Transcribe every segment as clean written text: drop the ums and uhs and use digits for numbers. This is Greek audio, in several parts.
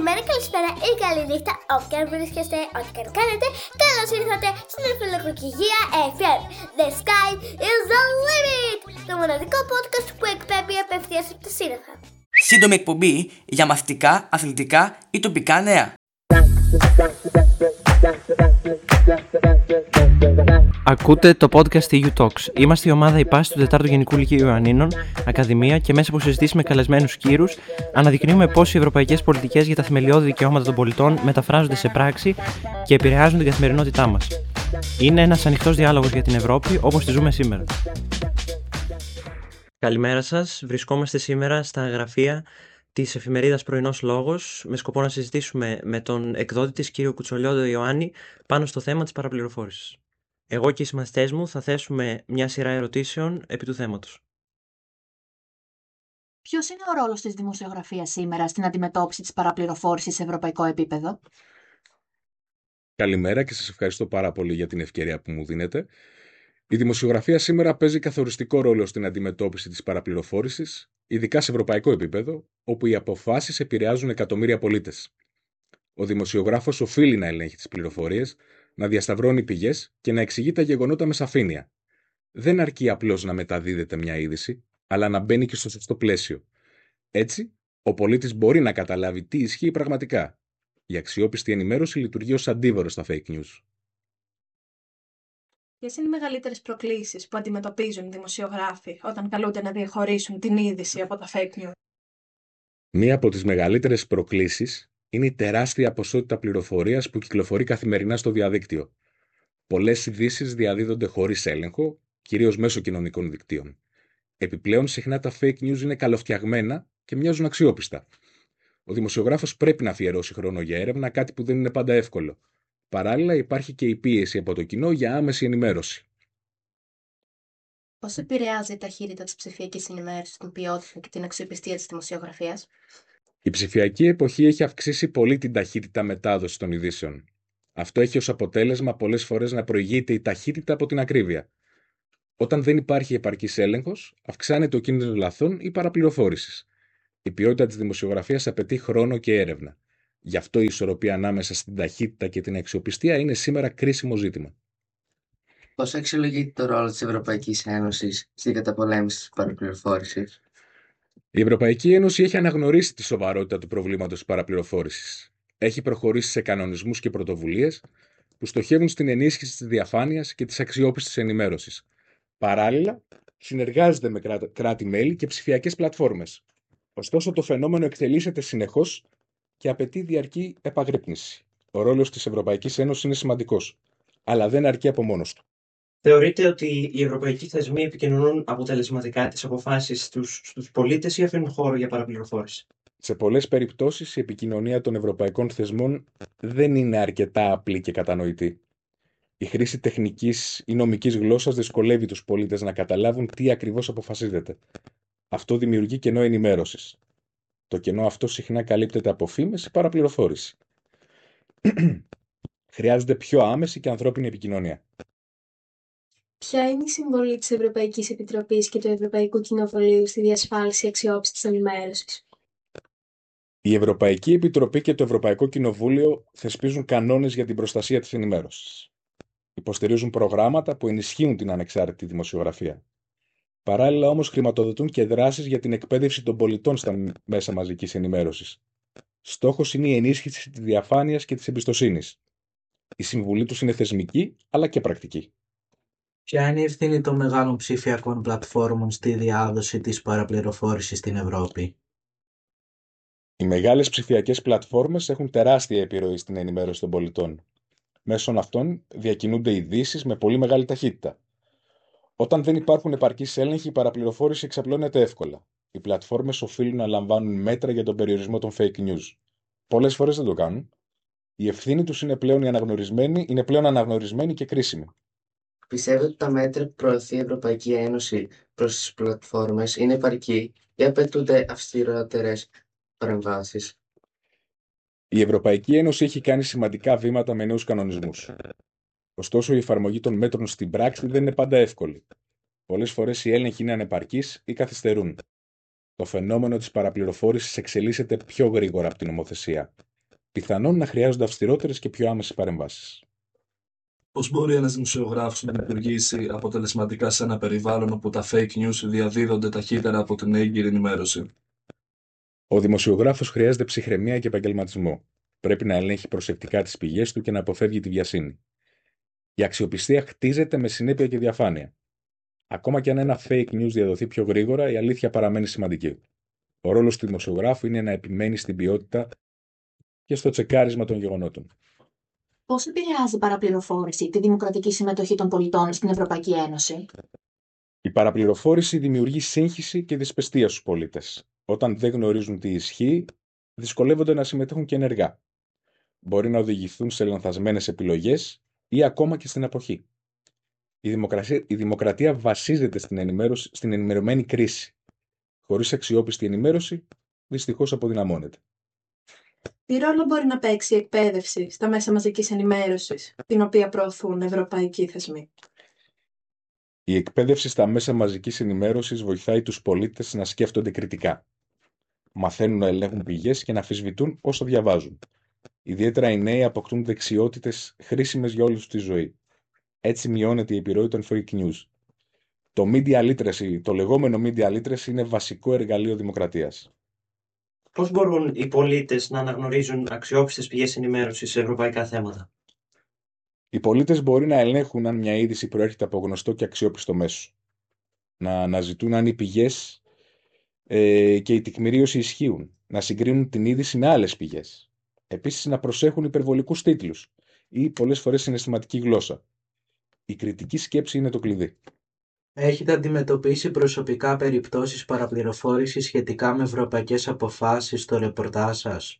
Καλημέρα, καλησπέρα ή καλή νύχτα, όπου και αν βρίσκεστε, ό,τι και αν κάνετε. Καλώς ήρθατε στην Φιλοκροκυγία FM. The sky is the limit! Το μοναδικό podcast που εκπέμπει απευθείας από τα σύννεφα. Σύντομη εκπομπή για μαθητικά, αθλητικά ή τοπικά νέα. Ακούτε το podcast EU Talks. Είμαστε η ομάδα υπάστη του 4ου Γενικού Λυκείου Ιωαννίνων, Ακαδημία, και μέσα από συζητήσεις με καλεσμένους κύρους αναδεικνύουμε πώς οι ευρωπαϊκές πολιτικές για τα θεμελιώδη δικαιώματα των πολιτών μεταφράζονται σε πράξη και επηρεάζουν την καθημερινότητά μας. Είναι ένας ανοιχτός διάλογος για την Ευρώπη όπως τη ζούμε σήμερα. Καλημέρα σας. Βρισκόμαστε σήμερα στα γραφεία της εφημερίδας Πρωινός Λόγος με σκοπό να συζητήσουμε με τον εκδότη της κύριο Κουτσολιώδη Ιωάννη πάνω στο θέμα της παραπληροφόρησης. Εγώ και οι συμμαθητές μου θα θέσουμε μια σειρά ερωτήσεων επί του θέματος. Ποιος είναι ο ρόλος της δημοσιογραφίας σήμερα στην αντιμετώπιση της παραπληροφόρησης σε ευρωπαϊκό επίπεδο? Καλημέρα και σας ευχαριστώ πάρα πολύ για την ευκαιρία που μου δίνετε. Η δημοσιογραφία σήμερα παίζει καθοριστικό ρόλο στην αντιμετώπιση της παραπληροφόρησης, ειδικά σε ευρωπαϊκό επίπεδο, όπου οι αποφάσεις επηρεάζουν εκατομμύρια πολίτες. Ο δημοσιογράφος οφείλει να ελέγχει τις πληροφορίες, να διασταυρώνει πηγές και να εξηγεί τα γεγονότα με σαφήνεια. Δεν αρκεί απλώς να μεταδίδεται μια είδηση, αλλά να μπαίνει και στο σωστό πλαίσιο. Έτσι, ο πολίτης μπορεί να καταλάβει τι ισχύει πραγματικά. Η αξιόπιστη ενημέρωση λειτουργεί ως αντίβαρο στα fake news. Ποιες είναι οι μεγαλύτερες προκλήσεις που αντιμετωπίζουν οι δημοσιογράφοι όταν καλούνται να διαχωρίσουν την είδηση από τα fake news? Μία από τις μεγαλύτερες προκλήσεις είναι η τεράστια ποσότητα πληροφορίας που κυκλοφορεί καθημερινά στο διαδίκτυο. Πολλές ειδήσεις διαδίδονται χωρίς έλεγχο, κυρίως μέσω κοινωνικών δικτύων. Επιπλέον, συχνά τα fake news είναι καλοφτιαγμένα και μοιάζουν αξιόπιστα. Ο δημοσιογράφος πρέπει να αφιερώσει χρόνο για έρευνα, κάτι που δεν είναι πάντα εύκολο. Παράλληλα, υπάρχει και η πίεση από το κοινό για άμεση ενημέρωση. Πώς επηρεάζει η ταχύτητα της ψηφιακής ενημέρωσης την ποιότητα και την αξιοπιστία της δημοσιογραφίας? Η ψηφιακή εποχή έχει αυξήσει πολύ την ταχύτητα μετάδοσης των ειδήσεων. Αυτό έχει ως αποτέλεσμα πολλές φορές να προηγείται η ταχύτητα από την ακρίβεια. Όταν δεν υπάρχει επαρκής έλεγχος, αυξάνεται ο κίνδυνος λαθών ή παραπληροφόρησης. Η ποιότητα της δημοσιογραφίας απαιτεί χρόνο και έρευνα. Γι' αυτό η ισορροπία ανάμεσα στην ταχύτητα και την αξιοπιστία είναι σήμερα κρίσιμο ζήτημα. Πώς αξιολογείται το ρόλο της Ευρωπαϊκής Ένωσης στην καταπολέμηση της παραπληροφόρησης? Η Ευρωπαϊκή Ένωση έχει αναγνωρίσει τη σοβαρότητα του προβλήματος της παραπληροφόρησης. Έχει προχωρήσει σε κανονισμούς και πρωτοβουλίες που στοχεύουν στην ενίσχυση της διαφάνειας και της αξιόπιστης ενημέρωσης. Παράλληλα, συνεργάζεται με κράτη-μέλη και ψηφιακές πλατφόρμες. Ωστόσο, το φαινόμενο εκτελήσεται συνεχώς και απαιτεί διαρκή επαγρύπνηση. Ο ρόλος της Ευρωπαϊκής Ένωσης είναι σημαντικός, αλλά δεν αρκεί από μόνος του. Θεωρείτε ότι οι ευρωπαϊκοί θεσμοί επικοινωνούν αποτελεσματικά τις αποφάσεις στους πολίτες ή αφήνουν χώρο για παραπληροφόρηση? Σε πολλές περιπτώσεις, η επικοινωνία των ευρωπαϊκών θεσμών δεν είναι αρκετά απλή και κατανοητή. Η χρήση τεχνικής ή νομικής γλώσσας δυσκολεύει τους πολίτες να καταλάβουν τι ακριβώς αποφασίζεται. Αυτό δημιουργεί κενό ενημέρωσης. Το κενό αυτό συχνά καλύπτεται από φήμες ή παραπληροφόρηση. Χρειάζεται πιο άμεση και ανθρώπινη επικοινωνία. Ποια είναι η συμβολή της Ευρωπαϊκής Επιτροπής και του Ευρωπαϊκού Κοινοβουλίου στη διασφάλιση αξιόπιστης ενημέρωσης? Η Ευρωπαϊκή Επιτροπή και το Ευρωπαϊκό Κοινοβούλιο θεσπίζουν κανόνες για την προστασία της ενημέρωσης. Υποστηρίζουν προγράμματα που ενισχύουν την ανεξάρτητη δημοσιογραφία. Παράλληλα, όμως, χρηματοδοτούν και δράσεις για την εκπαίδευση των πολιτών στα μέσα μαζικής ενημέρωσης. Στόχος είναι η ενίσχυση της διαφάνειας και της εμπιστοσύνης. Η συμβουλή τους είναι θεσμική, αλλά και πρακτική. Ποια είναι η ευθύνη των μεγάλων ψηφιακών πλατφόρμων στη διάδοση της παραπληροφόρησης στην Ευρώπη? Οι μεγάλες ψηφιακές πλατφόρμες έχουν τεράστια επιρροή στην ενημέρωση των πολιτών. Μέσω αυτών διακινούνται ειδήσεις με πολύ μεγάλη ταχύτητα. Όταν δεν υπάρχουν επαρκείς έλεγχοι, η παραπληροφόρηση εξαπλώνεται εύκολα. Οι πλατφόρμες οφείλουν να λαμβάνουν μέτρα για τον περιορισμό των fake news. Πολλές φορές δεν το κάνουν. Η ευθύνη τους είναι πλέον αναγνωρισμένη και κρίσιμη. Πιστεύετε ότι τα μέτρα που προωθεί η Ευρωπαϊκή Ένωση προς τις πλατφόρμες είναι επαρκή ή απαιτούνται αυστηρότερες παρεμβάσεις? Η Ευρωπαϊκή Ένωση έχει κάνει σημαντικά βήματα με νέους κανονισμούς. Ωστόσο, η εφαρμογή των μέτρων στην πράξη δεν είναι πάντα εύκολη. Πολλές φορές οι έλεγχοι είναι ανεπαρκείς ή καθυστερούν. Το φαινόμενο της παραπληροφόρησης εξελίσσεται πιο γρήγορα από την νομοθεσία. πιθανόν να χρειάζονται αυστηρότερες και πιο άμεσες παρεμβάσεις. Πώς μπορεί ένας δημοσιογράφος να λειτουργήσει αποτελεσματικά σε ένα περιβάλλον όπου τα fake news διαδίδονται ταχύτερα από την έγκυρη ενημέρωση? Ο δημοσιογράφος χρειάζεται ψυχραιμία και επαγγελματισμό. Πρέπει να ελέγχει προσεκτικά τις πηγές του και να αποφεύγει τη βιασύνη. Η αξιοπιστία χτίζεται με συνέπεια και διαφάνεια. Ακόμα και αν ένα fake news διαδοθεί πιο γρήγορα, η αλήθεια παραμένει σημαντική. Ο ρόλος του δημοσιογράφου είναι να επιμένει στην ποιότητα και στο τσεκάρισμα των γεγονότων. Πώς επηρεάζει η παραπληροφόρηση τη δημοκρατική συμμετοχή των πολιτών στην Ευρωπαϊκή Ένωση? Η παραπληροφόρηση δημιουργεί σύγχυση και δυσπιστία στους πολίτες. Όταν δεν γνωρίζουν τι ισχύει, δυσκολεύονται να συμμετέχουν και ενεργά. Μπορεί να οδηγηθούν σε λανθασμένες επιλογές ή ακόμα και στην αποχή. Η δημοκρατία βασίζεται στην ενημερωμένη κρίση. Χωρίς αξιόπιστη ενημέρωση, δυστυχώς αποδυναμώνεται. Τι ρόλο μπορεί να παίξει η εκπαίδευση στα μέσα μαζικής ενημέρωσης, την οποία προωθούν ευρωπαϊκοί θεσμοί? Η εκπαίδευση στα μέσα μαζικής ενημέρωσης βοηθάει τους πολίτες να σκέφτονται κριτικά. Μαθαίνουν να ελέγχουν πηγές και να αμφισβητούν όσο διαβάζουν. Ιδιαίτερα οι νέοι αποκτούν δεξιότητες χρήσιμες για όλη τους τη ζωή. Έτσι μειώνεται η επιρροή των fake news. Το λεγόμενο media literacy είναι βασικό εργαλείο δημοκρατίας. Πώς μπορούν οι πολίτες να αναγνωρίζουν αξιόπιστες πηγές ενημέρωσης σε ευρωπαϊκά θέματα? Οι πολίτες μπορεί να ελέγχουν αν μια είδηση προέρχεται από γνωστό και αξιόπιστο μέσο. Να αναζητούν αν οι πηγές και η τεκμηρίωση ισχύουν. Να συγκρίνουν την είδηση με άλλες πηγές. Επίσης, να προσέχουν υπερβολικούς τίτλους ή πολλές φορές συναισθηματική γλώσσα. Η κριτική σκέψη είναι το κλειδί. Έχετε αντιμετωπίσει προσωπικά περιπτώσεις παραπληροφόρησης σχετικά με ευρωπαϊκές αποφάσεις στο ρεπορτάζ σας?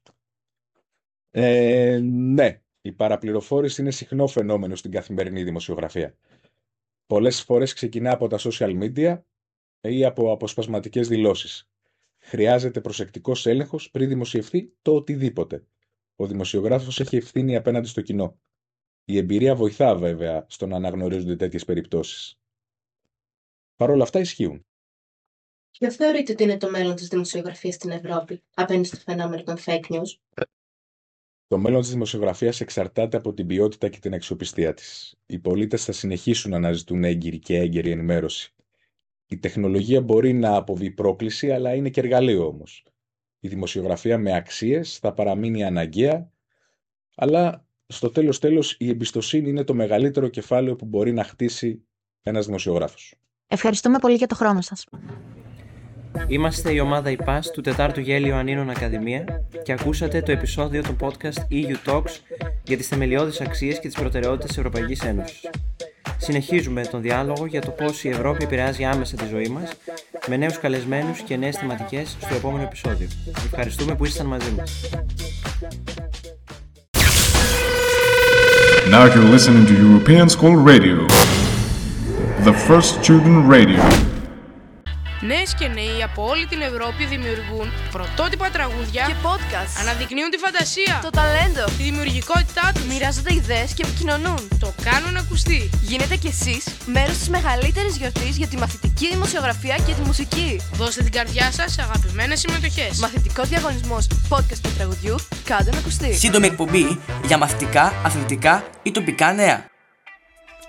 Ναι. Η παραπληροφόρηση είναι συχνό φαινόμενο στην καθημερινή δημοσιογραφία. Πολλές φορές ξεκινά από τα social media ή από αποσπασματικές δηλώσεις. Χρειάζεται προσεκτικός έλεγχος πριν δημοσιευθεί το οτιδήποτε. Ο δημοσιογράφος έχει ευθύνη απέναντι στο κοινό. Η εμπειρία βοηθά βέβαια στο να αναγνωρίζονται τέτοιες περιπτώσεις. Παρ' όλα αυτά ισχύουν. Ποιο θεωρείτε ότι είναι το μέλλον της δημοσιογραφίας στην Ευρώπη απέναντι στο φαινόμενο των fake news? Το μέλλον της δημοσιογραφίας εξαρτάται από την ποιότητα και την αξιοπιστία της. Οι πολίτες θα συνεχίσουν να αναζητούν έγκυρη και έγκαιρη ενημέρωση. Η τεχνολογία μπορεί να αποβεί πρόκληση, αλλά είναι και εργαλείο όμως. Η δημοσιογραφία με αξίες θα παραμείνει αναγκαία, αλλά στο τέλος η εμπιστοσύνη είναι το μεγαλύτερο κεφάλαιο που μπορεί να χτίσει ένας δημοσιογράφος. Ευχαριστούμε πολύ για το χρόνο σας. Είμαστε η ομάδα ΙΠΑΣ του 4ου Γέλιο Ιωαννίνων Ακαδημία και ακούσατε το επεισόδιο του podcast EU Talks για τις θεμελιώδεις αξίες και τις προτεραιότητες της Ευρωπαϊκής Ένωσης. Συνεχίζουμε τον διάλογο για το πώς η Ευρώπη επηρεάζει άμεσα τη ζωή μας, με νέους καλεσμένους και νέες θεματικές στο επόμενο επεισόδιο. Ευχαριστούμε που ήσασταν μαζί μας. Now you're listening to European School Radio, the first student radio. Νέες και νέοι από όλη την Ευρώπη δημιουργούν πρωτότυπα τραγούδια και podcast. Αναδεικνύουν τη φαντασία, το ταλέντο, τη δημιουργικότητά τους. Μοιράζονται ιδέες και επικοινωνούν. Το κάνουν ακουστεί. Γίνετε κι εσείς μέρος της μεγαλύτερης γιορτής για τη μαθητική δημοσιογραφία και τη μουσική. Δώστε την καρδιά σας σε αγαπημένες συμμετοχές. Μαθητικός διαγωνισμός podcast και τραγουδιού. Κάντε να ακουστεί. Σύντομη εκπομπή για μαθητικά, αθλητικά ή τοπικά νέα.